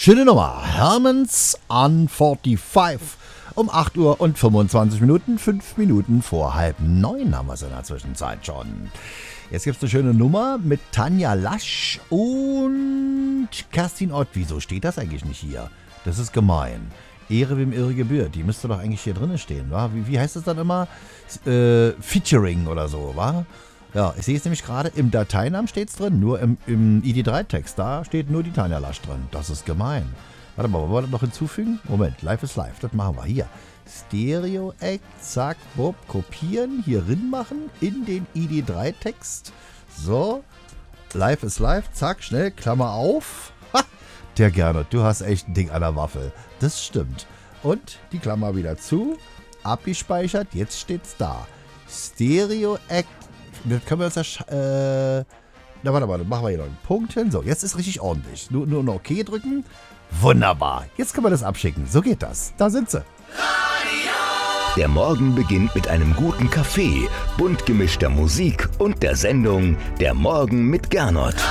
Schöne Nummer. Hermans on 45. Um 8 Uhr und 25 Minuten, 5 Minuten vor 8:30 haben wir es in der Zwischenzeit schon. Jetzt gibt es eine schöne Nummer mit Tanja Lasch und Kerstin Ott. Wieso steht das eigentlich nicht hier? Das ist gemein. Ehre wem Ehre gebührt. Die müsste doch eigentlich hier drin stehen, wa? Wie heißt es dann immer? Featuring oder so, wa? Ja, ich sehe es nämlich gerade, im Dateinamen steht es drin, nur im ID3-Text, da steht nur die Tanja Lasch drin. Das ist gemein. Warte mal, wollen wir das noch hinzufügen? Moment, Live is Live, das machen wir hier. Stereo-Act, zack, bob, kopieren, hier rin machen, in den ID3-Text. So, Live is Live, zack, schnell, Klammer auf. Ha, der Gernot, du hast echt ein Ding an der Waffel. Das stimmt. Und die Klammer wieder zu, abgespeichert, jetzt steht's da. Stereo-Act, das können wir uns na, warte, machen wir hier noch einen Punkt hin. So, jetzt ist richtig ordentlich. Nur ein OK drücken. Wunderbar. Jetzt können wir das abschicken. So geht das. Da sind sie. Der Morgen beginnt mit einem guten Kaffee, bunt gemischter Musik und der Sendung Der Morgen mit Gernot.